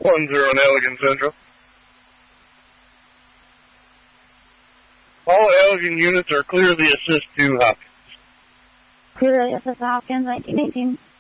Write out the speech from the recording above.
1-0 on Allegan Central. All Allegan units are clear of the assist to Hopkins. Clear the assist to Hopkins, 1918.